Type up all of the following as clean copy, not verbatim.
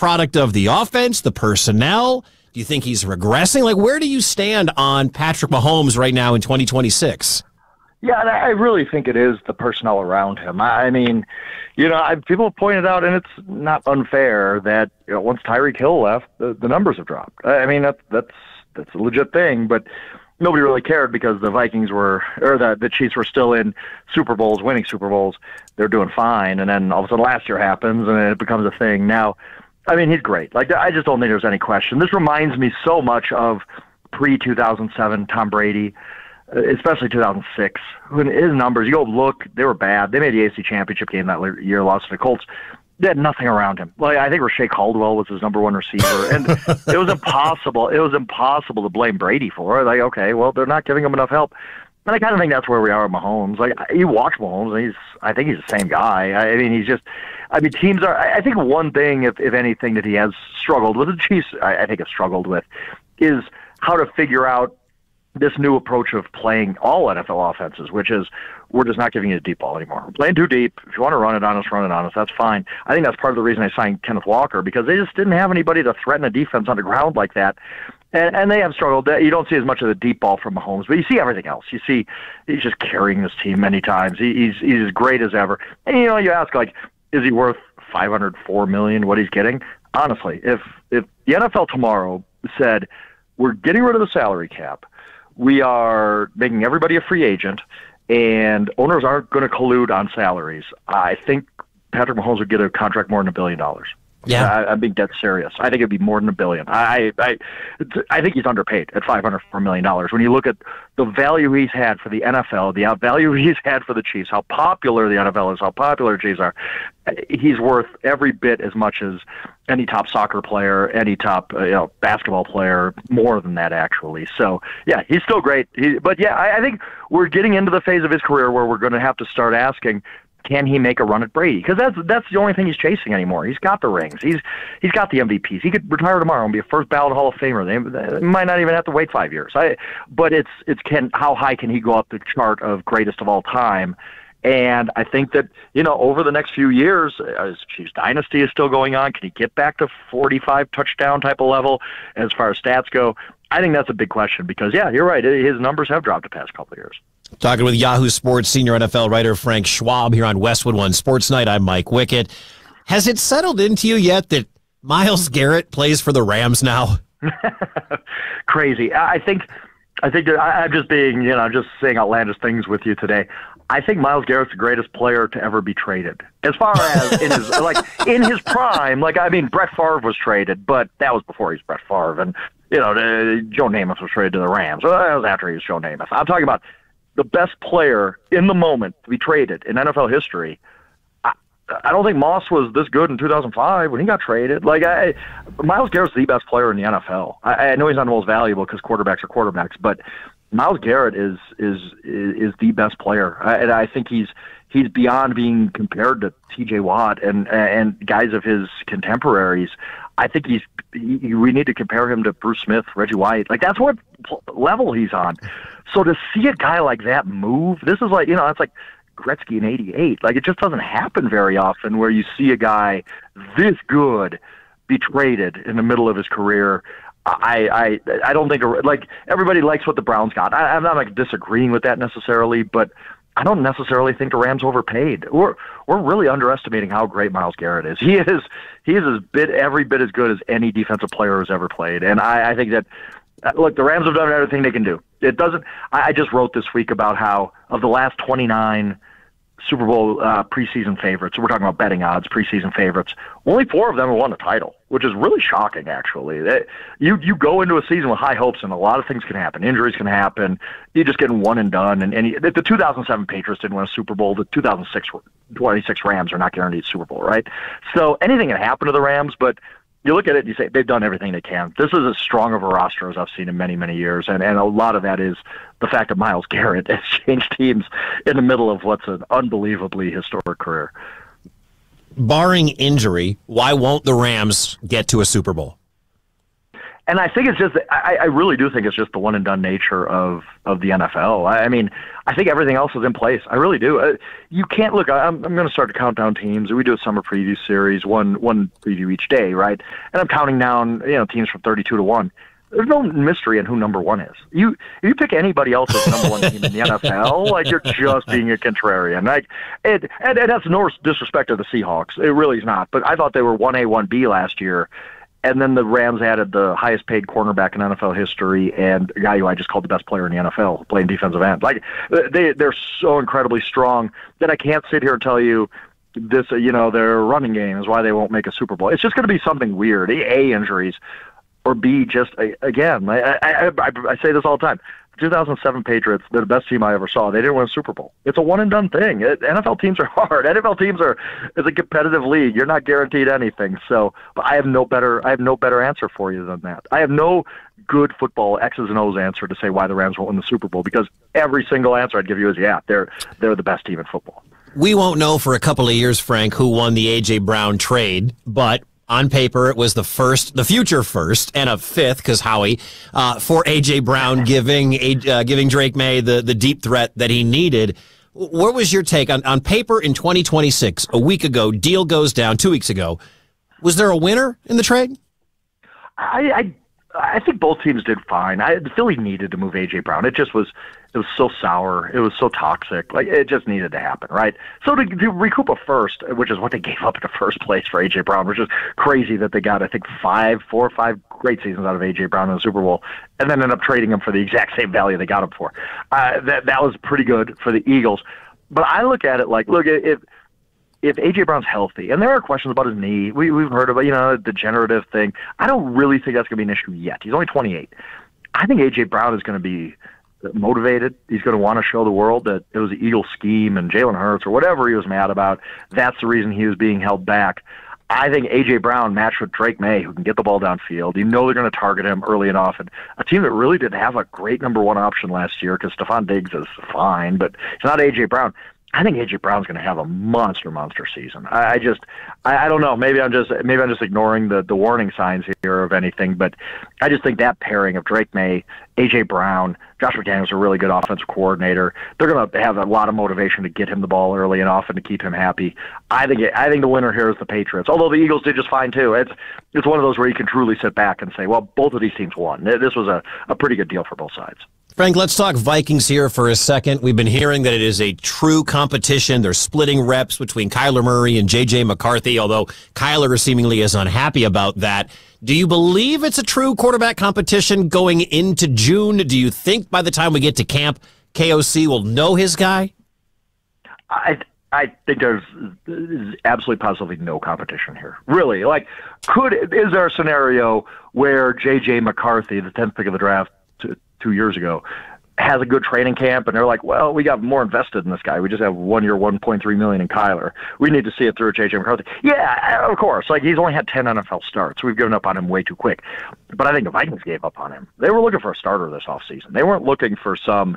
product of the offense, the personnel? Do you think he's regressing? Like, where do you stand on Patrick Mahomes right now in 2026? Yeah, and I really think it is the personnel around him. I mean, people have pointed out, and it's not unfair, that once Tyreek Hill left, the numbers have dropped. I mean, that's a legit thing, but nobody really cared because the the Chiefs were still in Super Bowls, winning Super Bowls. They're doing fine, and then all of a sudden last year happens, and it becomes a thing. Now, I mean, he's great. Like, I just don't think there's any question. This reminds me so much of pre-2007 Tom Brady, especially 2006. When his numbers, you go look, they were bad. They made the AFC Championship game that year, lost to the Colts. They had nothing around him. Like, I think Rashae Caldwell was his number one receiver, and it was impossible. It was impossible to blame Brady for it. Like, okay, well, they're not giving him enough help. And I kind of think that's where we are with Mahomes. Like, you watch Mahomes, and I think he's the same guy. Teams are. I think one thing, if anything, that he has struggled with, the Chiefs, I think have struggled with, is how to figure out this new approach of playing all NFL offenses, which is we're just not giving you a deep ball anymore. We're playing too deep. If you want to run it on us, that's fine. I think that's part of the reason I signed Kenneth Walker, because they just didn't have anybody to threaten a defense on the ground like that. And they have struggled. You don't see as much of the deep ball from Mahomes, but you see everything else. You see he's just carrying this team many times. He's as great as ever. And, you ask, like, is he worth $504 million, what he's getting? Honestly, if the NFL tomorrow said, we're getting rid of the salary cap, we are making everybody a free agent, and owners aren't going to collude on salaries, I think Patrick Mahomes would get a contract more than $1 billion. Yeah, I'm being dead serious. I think it'd be more than $1 billion. I think he's underpaid at $504 million. When you look at the value he's had for the NFL, the value he's had for the Chiefs, how popular the NFL is, how popular the Chiefs are, he's worth every bit as much as any top soccer player, any top basketball player, more than that actually. So yeah, he's still great. I think we're getting into the phase of his career where we're going to have to start asking, can he make a run at Brady? Because that's the only thing he's chasing anymore. He's got the rings. He's got the MVPs. He could retire tomorrow and be a first ballot Hall of Famer. They might not even have to wait 5 years. But how high can he go up the chart of greatest of all time? And I think that over the next few years, his Chiefs dynasty is still going on. Can he get back to 45 touchdown type of level as far as stats go? I think that's a big question because, yeah, you're right. His numbers have dropped the past couple of years. Talking with Yahoo Sports senior NFL writer Frank Schwab here on Westwood One Sports Night. I'm Mike Wickett. Has it settled into you yet that Myles Garrett plays for the Rams now? Crazy. I think that I'm just being, just saying outlandish things with you today. I think Myles Garrett's the greatest player to ever be traded. As far as in his prime, Brett Favre was traded, but that was before he's Brett Favre, and Joe Namath was traded to the Rams. Well, that was after he was Joe Namath. I'm talking about the best player in the moment to be traded in NFL history. I don't think Moss was this good in 2005 when he got traded. Myles Garrett's the best player in the NFL. I know he's not the most valuable because quarterbacks are quarterbacks, but Myles Garrett is the best player, and I think he's beyond being compared to T.J. Watt and guys of his contemporaries. I think we need to compare him to Bruce Smith, Reggie White. That's what level he's on. So to see a guy like that move, this is it's like Gretzky in '88. It just doesn't happen very often where you see a guy this good be traded in the middle of his career. I don't think everybody likes what the Browns got. I'm not disagreeing with that necessarily, but I don't necessarily think the Rams overpaid. We're really underestimating how great Myles Garrett is. He is every bit as good as any defensive player who's ever played. And I think that the Rams have done everything they can do. It doesn't. I just wrote this week about how of the last 29 Super Bowl preseason favorites, so we're talking about betting odds, preseason favorites, only 4 of them have won a title, which is really shocking, actually. You go into a season with high hopes, and a lot of things can happen. Injuries can happen. You just get one and done. The 2007 Patriots didn't win a Super Bowl. The 2026 Rams are not guaranteed Super Bowl, right? So anything can happen to the Rams, but you look at it and you say they've done everything they can. This is as strong of a roster as I've seen in many, many years, and a lot of that is the fact that Myles Garrett has changed teams in the middle of what's an unbelievably historic career. Barring injury, why won't the Rams get to a Super Bowl? And I think it's just, I really do think it's just the one and done nature of the NFL. I mean, I think everything else is in place. I really do. You can't look, I'm going to start to count down teams. We do a summer preview series, one preview each day, right? And I'm counting down, teams from 32 to 1. There's no mystery in who number one is. If you pick anybody else as number one team in the NFL, like you're just being a contrarian. And that's no disrespect to the Seahawks. It really is not. But I thought they were 1A, 1B last year. And then the Rams added the highest paid cornerback in NFL history and a guy who I just called the best player in the NFL, playing defensive end. Like they're so incredibly strong that I can't sit here and tell you this, their running game is why they won't make a Super Bowl. It's just going to be something weird. A, injuries. Or B, just, again, I say this all the time. 2007 Patriots, they're the best team I ever saw. They didn't win a Super Bowl. It's a one-and-done thing. NFL teams are hard. NFL teams is a competitive league. You're not guaranteed anything. So, but I have no better answer for you than that. I have no good football X's and O's answer to say why the Rams won't win the Super Bowl, because every single answer I'd give you is, they're the best team in football. We won't know for a couple of years, Frank, who won the A.J. Brown trade, but on paper, it was the future first, and a fifth, because Howie, for A.J. Brown giving Drake May the deep threat that he needed. What was your take on paper in 2026? A week ago, deal goes down. 2 weeks ago, was there a winner in the trade? I think both teams did fine. Philly needed to move A.J. Brown. It was so sour. It was so toxic. Like, it just needed to happen, right? So to recoup a first, which is what they gave up in the first place for A.J. Brown, which is crazy that they got, I think, 4 or 5 great seasons out of A.J. Brown in the Super Bowl, and then ended up trading him for the exact same value they got him for. That was pretty good for the Eagles. But I look at it like, if A.J. Brown's healthy, and there are questions about his knee, we've heard about, the degenerative thing. I don't really think that's going to be an issue yet. He's only 28. I think A.J. Brown is going to be motivated. He's going to want to show the world that it was the Eagles scheme and Jalen Hurts or whatever he was mad about. That's the reason he was being held back. I think A.J. Brown matched with Drake May, who can get the ball downfield. They're going to target him early and often. A team that really didn't have a great number one option last year, because Stephon Diggs is fine, but it's not A.J. Brown. I think A.J. Brown's going to have a monster season. I don't know. Maybe I'm just ignoring the warning signs here of anything, but I just think that pairing of Drake May, A.J. Brown, Josh McDaniels, a really good offensive coordinator. They're going to have a lot of motivation to get him the ball early and often to keep him happy. I think the winner here is the Patriots, although the Eagles did just fine too. It's one of those where you can truly sit back and say, well, both of these teams won. This was a pretty good deal for both sides. Frank, let's talk Vikings here for a second. We've been hearing that it is a true competition. They're splitting reps between Kyler Murray and J.J. McCarthy, although Kyler seemingly is unhappy about that. Do you believe it's a true quarterback competition going into June? Do you think by the time we get to camp, KOC will know his guy? I think there's absolutely positively no competition here. Really, is there a scenario where J.J. McCarthy, the 10th pick of the draft 2 years ago, has a good training camp, and they're like, well, we got more invested in this guy. We just have 1 year, $1.3 million in Kyler. We need to see it through J.J. McCarthy. Yeah, of course. He's only had 10 NFL starts. We've given up on him way too quick. But I think the Vikings gave up on him. They were looking for a starter this offseason. They weren't looking for some,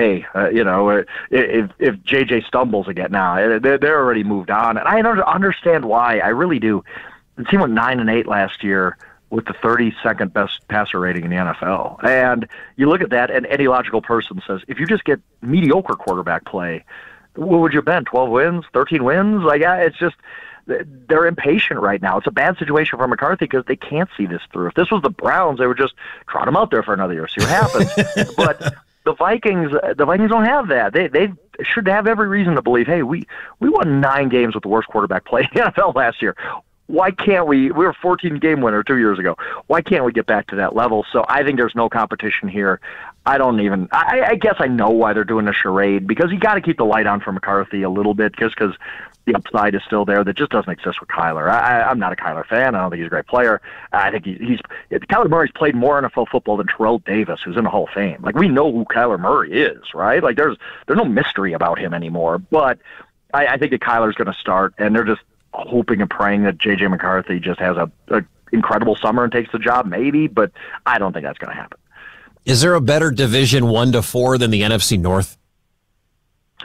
if J.J. stumbles again now, they're already moved on. And I don't understand why. I really do. The team went 9-8 last year, with the 32nd best passer rating in the NFL. And you look at that, and any logical person says, if you just get mediocre quarterback play, what would you have been, 12 wins, 13 wins? It's just, they're impatient right now. It's a bad situation for McCarthy because they can't see this through. If this was the Browns, they would just trot him out there for another year, see what happens. But the Vikings don't have that. They should have every reason to believe, hey, we won 9 games with the worst quarterback play in the NFL last year. Why can't we were a 14-game winner 2 years ago. Why can't we get back to that level? So I think there's no competition here. I guess I know why they're doing a charade, because you got to keep the light on for McCarthy a little bit, just because the upside is still there that just doesn't exist with Kyler. I'm not a Kyler fan. I don't think he's a great player. I think Kyler Murray's played more NFL football than Terrell Davis, who's in the Hall of Fame. We know who Kyler Murray is, right? There's no mystery about him anymore. But I think that Kyler's going to start, and they're just hoping and praying that J.J. McCarthy just has a incredible summer and takes the job, maybe, but I don't think that's going to happen. Is there a better division 1-4 than the NFC North?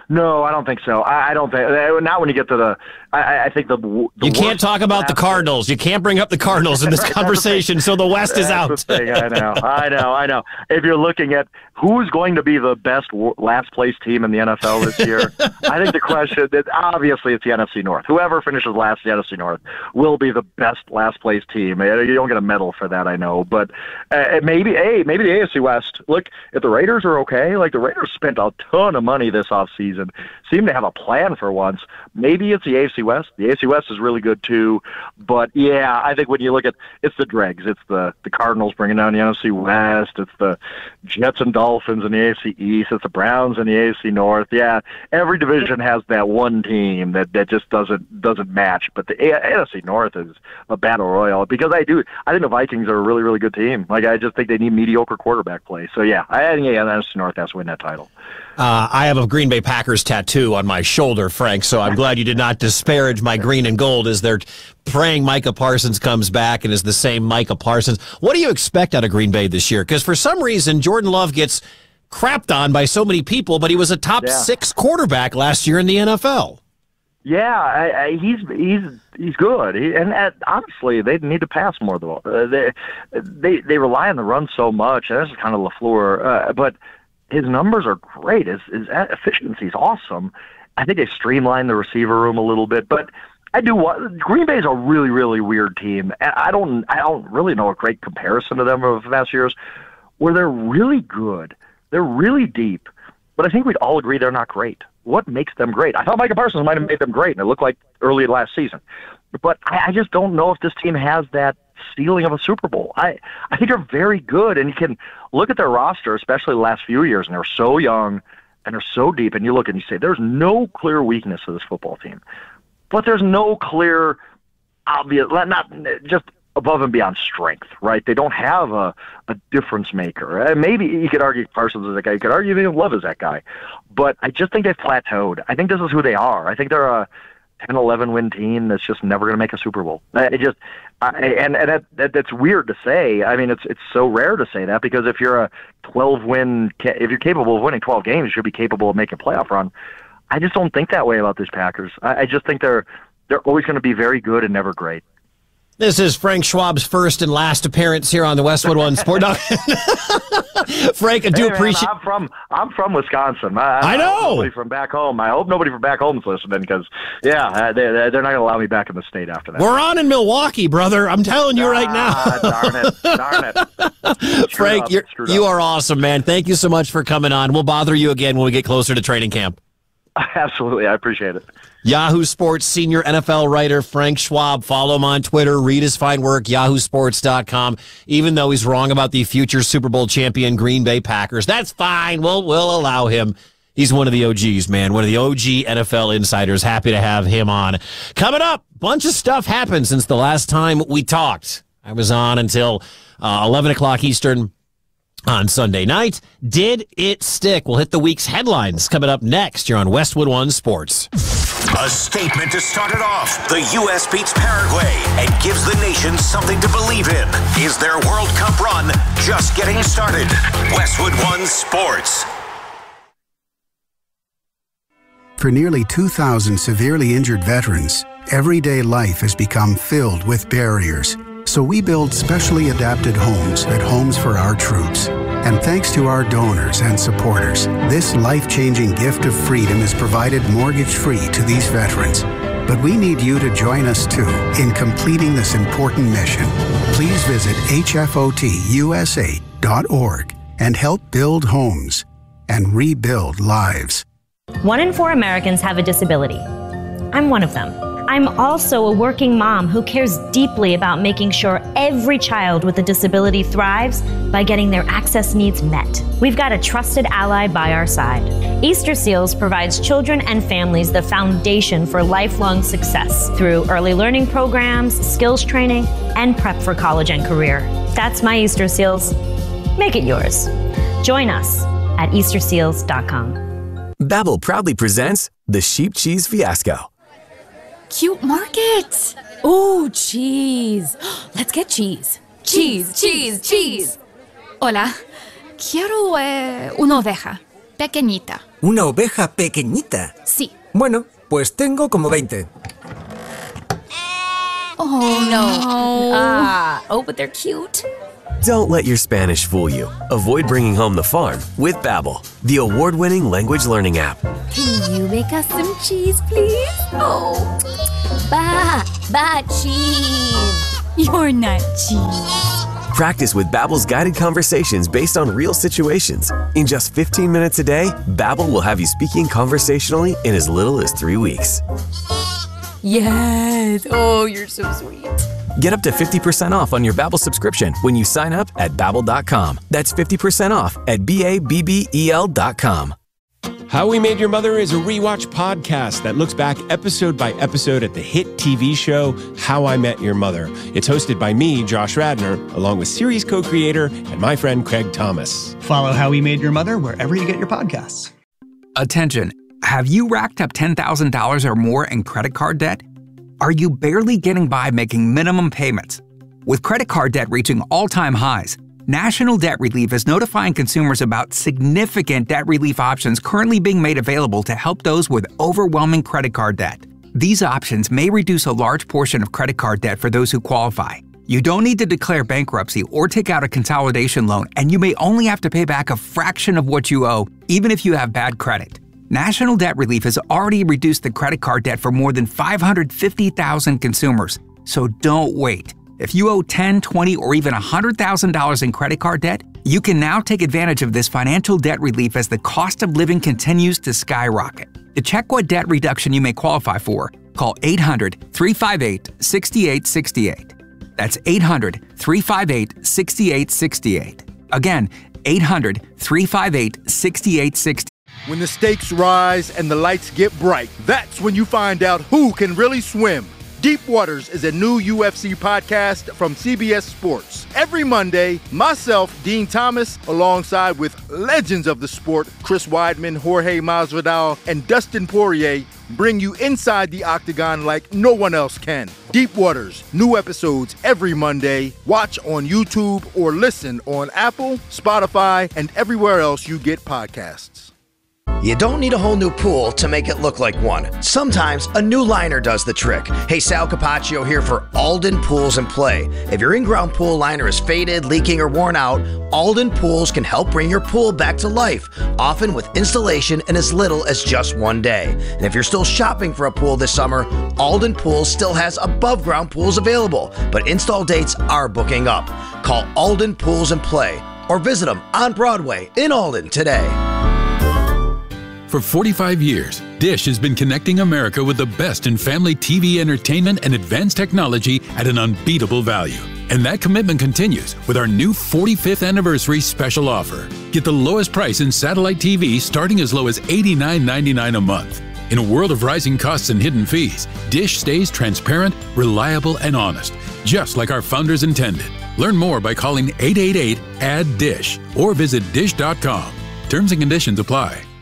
No, I don't think so. I don't think not when you get to the. I think the you can't talk about the Cardinals. You can't bring up the Cardinals in this right, conversation. So the West is out. That's the thing. I know. If you're looking at who's going to be the best last place team in the NFL this year, I think the question is obviously it's the NFC North. Whoever finishes last in the NFC North will be the best last place team. You don't get a medal for that, I know, but maybe the AFC West. Look, if the Raiders are okay, like the Raiders spent a ton of money this offseason, seem to have a plan for once. Maybe it's the AFC West. The AFC West is really good too, but yeah, I think when you look at it's the dregs, it's the Cardinals bringing down the NFC West, it's the Jets and Dolphins in the AFC East, it's the Browns in the AFC North. Yeah, every division has that one team that just doesn't match. But the NFC North is a battle royal because I think the Vikings are a really, really good team. Like I just think they need mediocre quarterback play. So yeah, I think the NFC North has to win that title. I have a Green Bay Packers tattoo on my shoulder, Frank, so I'm glad you did not disparage my green and gold as they're praying Micah Parsons comes back and is the same Micah Parsons. What do you expect out of Green Bay this year? Because for some reason, Jordan Love gets crapped on by so many people, but he was a top 6 quarterback last year in the NFL. Yeah, he's good, and honestly, they need to pass more though. They rely on the run so much, and this is kind of LaFleur, but his numbers are great. His efficiency is awesome. I think they streamlined the receiver room a little bit, but Green Bay is a really, really weird team, and I don't really know a great comparison to them of the past years, where they're really good, they're really deep, but I think we'd all agree they're not great. What makes them great? I thought Micah Parsons might have made them great, and it looked like early last season, but I just don't know if this team has that ceiling of a Super Bowl. I think they're very good, and you can look at their roster, especially the last few years, and they're so young and they're so deep, and you look and you say, there's no clear weakness to this football team. But there's no clear, obvious, not just above and beyond strength, right? They don't have a difference maker. Maybe you could argue Parsons is that guy. You could argue even Love is that guy. But I just think they've plateaued. I think this is who they are. I think they're a 10-11 win team that's just never going to make a Super Bowl. That's weird to say. I mean, it's so rare to say that because if you're a 12-win, if you're capable of winning 12 games, you should be capable of making a playoff run. I just don't think that way about these Packers. I just think they're always going to be very good and never great. This is Frank Schwab's first and last appearance here on the Westwood One Sport. Frank, I do appreciate. I'm from Wisconsin. I know. Nobody from back home. I hope nobody from back home is listening because, they're not going to allow me back in the state after that. We're on in Milwaukee, brother. I'm telling you right now. Darn it. Frank, you are awesome, man. Thank you so much for coming on. We'll bother you again when we get closer to training camp. Absolutely. I appreciate it. Yahoo Sports senior NFL writer Frank Schwab. Follow him on Twitter. Read his fine work, yahoosports.com. Even though he's wrong about the future Super Bowl champion Green Bay Packers, that's fine. We'll allow him. He's one of the OGs, man. One of the OG NFL insiders. Happy to have him on. Coming up, bunch of stuff happened since the last time we talked. I was on until 11 o'clock Eastern on Sunday night. Did it stick? We'll hit the week's headlines coming up next. You're on Westwood One Sports. A statement to start it off. The U.S. beats Paraguay and gives the nation something to believe in. Is their World Cup run just getting started? Westwood One Sports. For nearly 2,000 severely injured veterans, everyday life has become filled with barriers. So we build specially adapted homes at Homes for Our Troops. And thanks to our donors and supporters, this life-changing gift of freedom is provided mortgage-free to these veterans. But we need you to join us too in completing this important mission. Please visit hfotusa.org and help build homes and rebuild lives. 1 in 4 Americans have a disability. I'm one of them. I'm also a working mom who cares deeply about making sure every child with a disability thrives by getting their access needs met. We've got a trusted ally by our side. Easter Seals provides children and families the foundation for lifelong success through early learning programs, skills training, and prep for college and career. That's my Easter Seals. Make it yours. Join us at easterseals.com. Babbel proudly presents the Sheep Cheese Fiasco. Cute market. Oh, cheese. Let's get cheese. Cheese, cheese, cheese. Hola. Quiero una oveja. Pequeñita. ¿Una oveja pequeñita? Sí. Bueno, pues tengo como 20. Oh, no. But they're cute. Don't let your Spanish fool you. Avoid bringing home the farm with Babbel, the award-winning language learning app. Can you make us some cheese, please? Oh, cheese. You're not cheese. Practice with Babbel's guided conversations based on real situations. In just 15 minutes a day, Babbel will have you speaking conversationally in as little as 3 weeks. Yes. Oh, you're so sweet. Get up to 50% off on your Babbel subscription when you sign up at Babbel.com. That's 50% off at BABBEL.com. How We Made Your Mother is a rewatch podcast that looks back episode by episode at the hit TV show How I Met Your Mother. It's hosted by me, Josh Radnor, along with series co-creator and my friend Craig Thomas. Follow How We Made Your Mother wherever you get your podcasts. Attention. Have you racked up $10,000 or more in credit card debt? Are you barely getting by making minimum payments? With credit card debt reaching all-time highs, National Debt Relief is notifying consumers about significant debt relief options currently being made available to help those with overwhelming credit card debt. These options may reduce a large portion of credit card debt for those who qualify. You don't need to declare bankruptcy or take out a consolidation loan, and you may only have to pay back a fraction of what you owe, even if you have bad credit. National Debt Relief has already reduced the credit card debt for more than 550,000 consumers, so don't wait. If you owe $10,000, $20,000, or even $100,000 in credit card debt, you can now take advantage of this financial debt relief as the cost of living continues to skyrocket. To check what debt reduction you may qualify for, call 800-358-6868. That's 800-358-6868. Again, 800-358-6868. When the stakes rise and the lights get bright, that's when you find out who can really swim. Deep Waters is a new UFC podcast from CBS Sports. Every Monday, myself, Dean Thomas, alongside with legends of the sport, Chris Weidman, Jorge Masvidal, and Dustin Poirier, bring you inside the octagon like no one else can. Deep Waters, new episodes every Monday. Watch on YouTube or listen on Apple, Spotify, and everywhere else you get podcasts. You don't need a whole new pool to make it look like one. Sometimes a new liner does the trick. Hey, Sal Capaccio here for Alden Pools and Play. If your in-ground pool liner is faded, leaking, or worn out, Alden Pools can help bring your pool back to life, often with installation in as little as just 1 day. And if you're still shopping for a pool this summer, Alden Pools still has above-ground pools available, but install dates are booking up. Call Alden Pools and Play or visit them on Broadway in Alden today. For 45 years, Dish has been connecting America with the best in family TV entertainment and advanced technology at an unbeatable value. And that commitment continues with our new 45th anniversary special offer. Get the lowest price in satellite TV starting as low as $89.99 a month. In a world of rising costs and hidden fees, Dish stays transparent, reliable, and honest, just like our founders intended. Learn more by calling 888-ADD-DISH or visit dish.com. Terms and conditions apply.